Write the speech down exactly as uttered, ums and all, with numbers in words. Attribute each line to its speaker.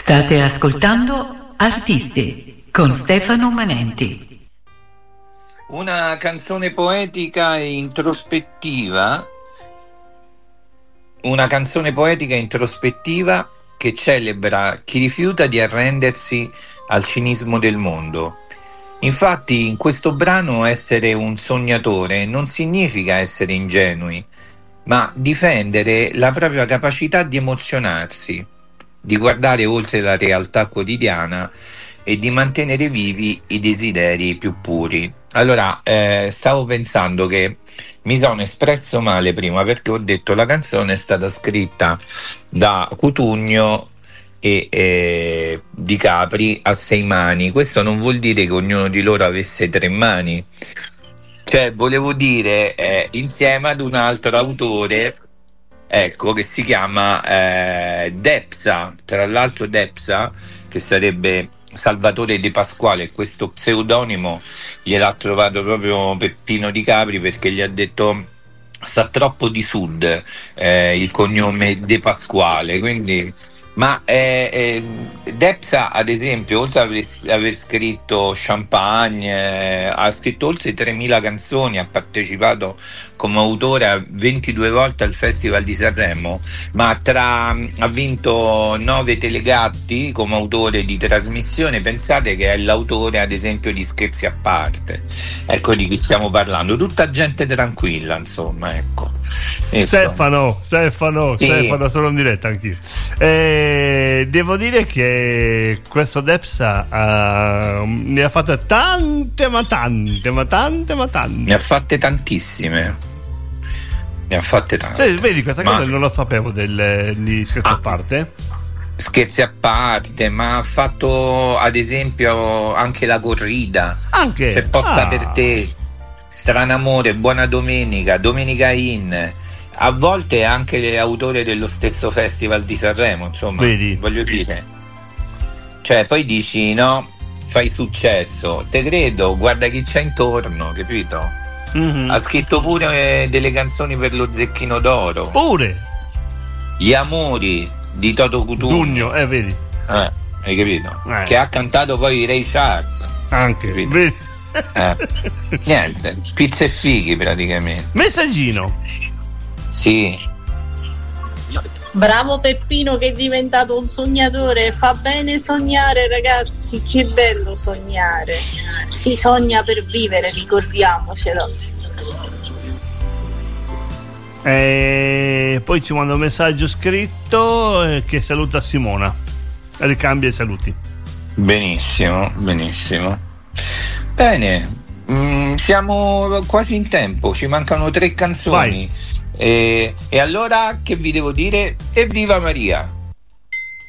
Speaker 1: State ascoltando Artiste con Stefano Manenti.
Speaker 2: Una canzone poetica e introspettiva, una canzone poetica e introspettiva che celebra chi rifiuta di arrendersi al cinismo del mondo. Infatti, in questo brano essere un sognatore non significa essere ingenui, ma difendere la propria capacità di emozionarsi, di guardare oltre la realtà quotidiana e di mantenere vivi i desideri più puri. Allora, eh, stavo pensando che mi sono espresso male prima, perché ho detto la canzone è stata scritta da Cutugno e eh, Di Capri a sei mani. Questo non vuol dire che ognuno di loro avesse tre mani, cioè volevo dire eh, insieme ad un altro autore, ecco, che si chiama eh, Depsa. Tra l'altro Depsa, che sarebbe Salvatore De Pasquale, questo pseudonimo gliel'ha trovato proprio Peppino Di Capri, perché gli ha detto sta troppo di sud eh, il cognome De Pasquale, quindi ma eh, eh, Depsa, ad esempio, oltre ad aver, aver scritto Champagne, eh, ha scritto oltre tremila canzoni, ha partecipato come autore a ventidue volte al Festival di Sanremo, ma tra, ha vinto nove Telegatti come autore di trasmissione. Pensate che è l'autore, ad esempio, di Scherzi a parte, ecco di chi stiamo parlando, tutta gente tranquilla, insomma, ecco. ecco.
Speaker 3: Stefano, Stefano,
Speaker 2: sì.
Speaker 3: Stefano, sono in diretta anch'io. Eh, devo dire che questo Depsa uh, ne ha fatte tante, ma tante, ma tante, ma tante.
Speaker 2: Ne ha fatte tantissime. Ne ha fatte tante.
Speaker 3: Sì, vedi, questa
Speaker 2: ma...
Speaker 3: cosa non lo sapevo del, di Scherzi ah. a parte.
Speaker 2: Scherzi a parte, ma ha fatto ad esempio anche La Corrida,
Speaker 3: anche
Speaker 2: C'è Posta
Speaker 3: ah.
Speaker 2: per te, Stranamore, Buona Domenica, Domenica In. A volte è anche autore dello stesso Festival di Sanremo, insomma.
Speaker 3: Vedi?
Speaker 2: Voglio dire, cioè poi dici no, fai successo, te credo, guarda chi c'è intorno, capito? Mm-hmm. Ha scritto pure delle canzoni per lo Zecchino d'Oro,
Speaker 3: pure
Speaker 2: Gli amori di Toto Cutugno,
Speaker 3: eh vedi,
Speaker 2: eh, hai capito? Eh. Che ha cantato poi Ray Charles
Speaker 3: anche, vedi?
Speaker 2: Eh. Niente, pizza e fighi praticamente.
Speaker 3: Messaggino.
Speaker 2: Sì.
Speaker 4: Bravo Peppino che è diventato un sognatore, fa bene sognare ragazzi, che bello sognare, si sogna per vivere, ricordiamocelo.
Speaker 3: E poi ci manda un messaggio scritto eh, che saluta Simona, ricambia i saluti.
Speaker 2: Benissimo, benissimo. Bene, mm, siamo quasi in tempo, ci mancano tre canzoni. E, e allora che vi devo dire? Evviva Maria!